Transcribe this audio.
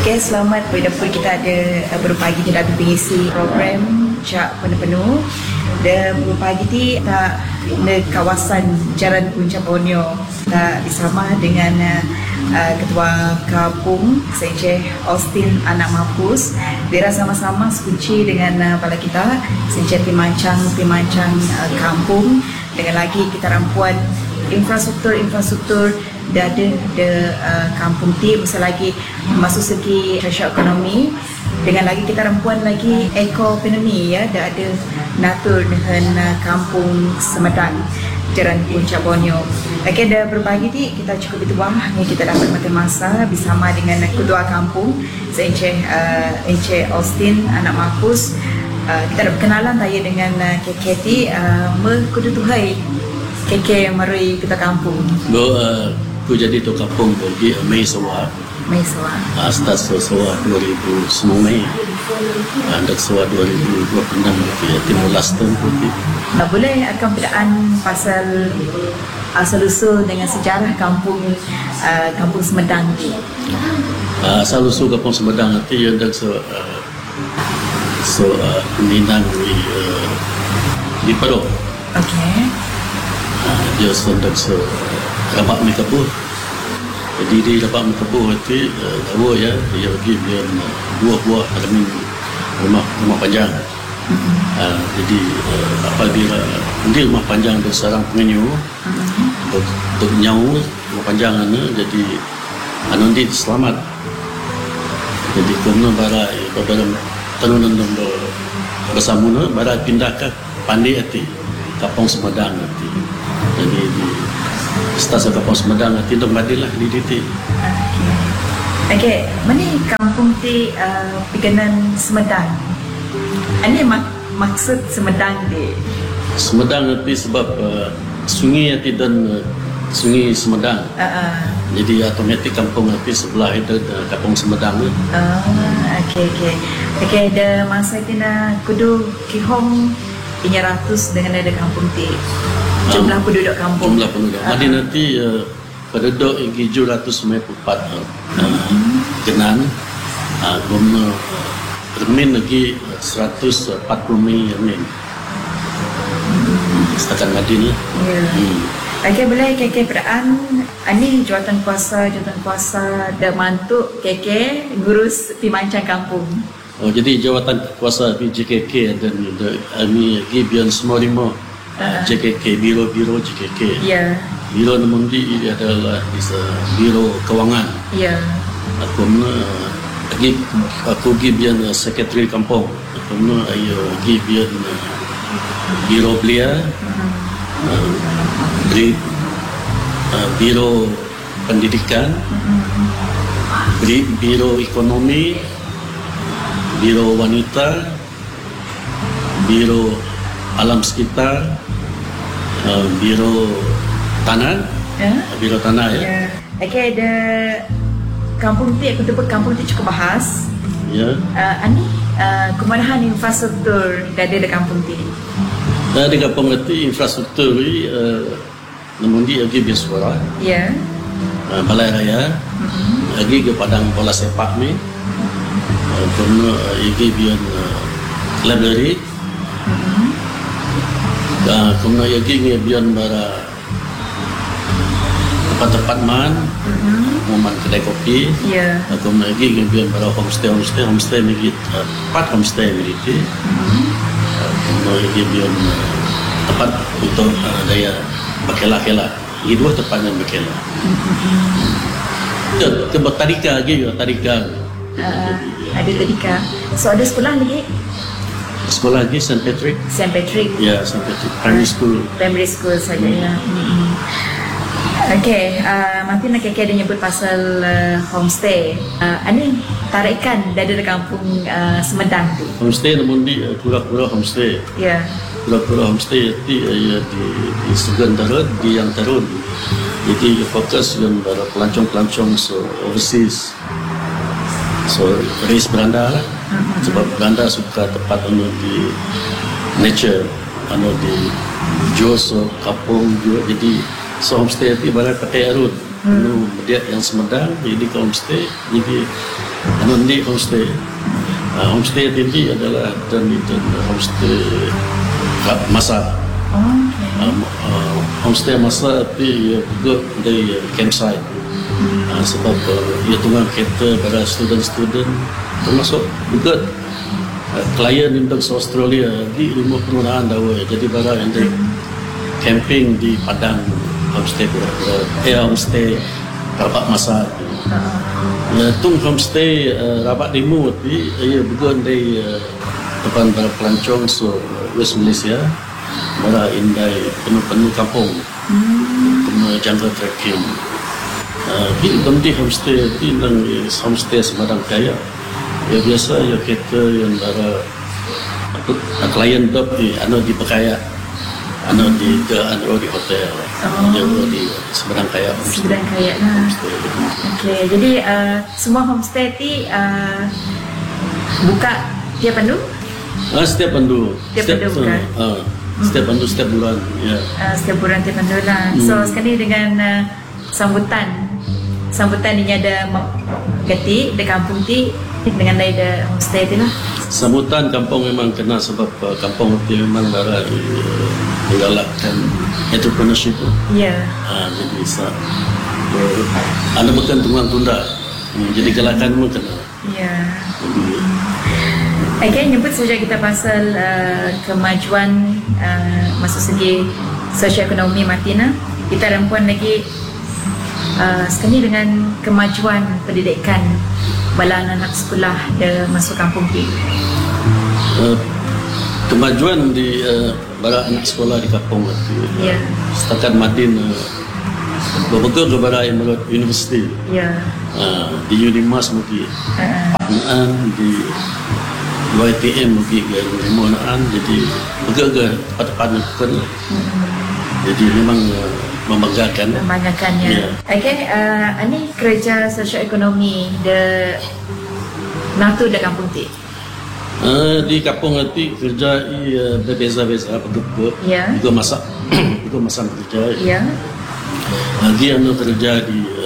Okay, selamat berdapat. Kita ada beberapa pagi kita ada mengisi program Cak penuh-penuh. Dan beberapa pagi ti tak di kawasan Jalan Puncak Borneo tak bersama dengan Ketua Kampung Encik Austin Anak Mahfuz. Dia sama-sama sekunci dengan bala kita Encik Pimancang Kampung. Dengan lagi kita rampuan infrastruktur dah ada de kampung ti masa lagi masuk segi sosio-ekonomi. Dengan lagi kita rampuan lagi ekonomi ya, dah ada natur dengan kampung Semedang Jalan Puncak Borneo. Okey, dah berbagi ti kita cukup itu ni kita dapat makan masa bersama dengan Ketua Kampung Encik Austin Anak Mahfuz. Kita ada perkenalan saya dengan KK ti kudu tuhai KK Marui Ketua Kampung. Aku jadi tu kampung pergi Mei Sawa. Astas Sawa 2009. Andak Sawa 2026 Timur Leste pergi. Boleh akan pedaan pasal asal-usul dengan sejarah kampung Semedang ni. Asal-usul kampung Semedang nanti yang dak Minang di Perok. Okey. Dia sendak rapat mekabu. Jadi di rapat mekabu itu tahu ya, dia bagi dia buah kami rumah panjang. Jadi apabila nanti rumah panjang dan sarang pengenyu untuk nyawa rumah panjang jadi nanti selamat. Jadi kemudian bara tanunan bersama bara pindah ke Pandai Ati Kampung Semedang nanti. Jadi di stasiun Kampung Semedang nanti untuk badilah di DT. Okey, mana kampung ti pikanan Semedang? Ini maksud Semedang di Semedang nanti sebab sungai nanti dan sungai Semedang. Jadi otomatik kampung nanti sebelah itu Kampung Semedang. Okey, ada masa tina kudu kihong 300 dengan ada kampung ti. Jumlah penduduk kampung. Jadi nanti penduduk yang 794 Kenan. Guna Remin lagi 140 Remin. Setakat Madin. Okey, boleh KK peraan ini jawatan kuasa dah mantuk KK Gurus Pimancang Kampung. Jadi jawatan kuasa JKK dan kami Gibian Semorimo JKK Biro JKK. Ya. Biro namundi ini adalah Biro Kewangan. Ya. Aku Gibian Sekretari Kampung. Aku Gibian Biro Belia. Biro Pendidikan. Biro Ekonomi. Biro Wanita, Biro Alam Sekitar, Biro Tanah, Biro Tanah ya. Okey, ada kampung ti, aku tempat kampung ti cukup bahas. Ya. Ani kemanahan infrastruktur dah ada di kampung ti? Di kampung ti infrastruktur ni namun dia lagi biasa. Ya. Balai Raya, lagi ke Padang Bola Sepak ni. Kemudian Gibian Library. Kemudian Gibian bara tempat-tempat man kedai kopi. Ya. Kemudian Gibian bara homestay ni 4 homestay ni itu. Kemudian Gibian tempat untuk daya bakela. Ini 2 tempat yang bakela. Tempat tadika. Ada tadika. So ada sekolah lagi? Sekolah lagi St. Patrick. Ya, St. Patrick Primary School saja ya. Okey, nanti nak KK ada nyebut pasal homestay. Ini tarikan dari kampung Semedang tu. Homestay namun di Kura-Kura Homestay. Ya. Kura-Kura Homestay di Sugan Darut di yang Tarun. Jadi fokus dengan para pelancong overseas. So race beranda lah. Sebab beranda suka tempat di nature, di Jos kampung juga. Jadi so homestay itu ibarat pakai arut. penuh dia yang semedang jadi ke homestay jadi di homestay homestay ini adalah dan homestay masa homestay masa tapi juga dari campsite sebab ia tunggang kereta pada student-student termasuk juga klien untuk Australia di rumah penggunaan dawai jadi barang yang dari camping di padang homestay homestay rapat masa tung homestay rapat demo tapi ia bukan dari depan pelancong so West Malaysia bara indai penuh kampung penuh jungle trekking di benda homestay di nang homestay semadang kaya ya biasa ya kita yang bara klien tapi di Pekaya di hotel di seberang kaya lah. Okey, jadi semua homestay ti buka tiap pandu? Setiap pandu. Setiap bulan. Setiap pandu setiap bulan. Ya. Setiap bulan tiap pandu lah. So sekali dengan sambutan ini ada gati di kampung ti dengan ada homestay ti lah. Sambutan kampung memang kena sebab kampung itu memang darah menggalakkan entrepreneurship. Ya. Jadi bisa anda bukan tunggang tunda. Jadi galakan memang kena. Ya. Okay, nyebut saja kita pasal kemajuan masuk segi sosioekonomi Martina. Kita rempuan lagi sekali dengan kemajuan pendidikan bala anak sekolah dia masuk kampung ni. Kemajuan di bala anak sekolah di kampung itu. Ya. Setakat Madin berbekal kepada Emerald University. Ya. Di Unimas mungkin. Di YTM mungkin Limonaan jadi betul ke tempat-tempat bukan jadi memang membanggakan ya. Okay, ini kerja sosioekonomi de natu de kampung ti di kampung nanti kerja berbeza-beza betul juga masak juga masak kerja ya lagi anu kerja di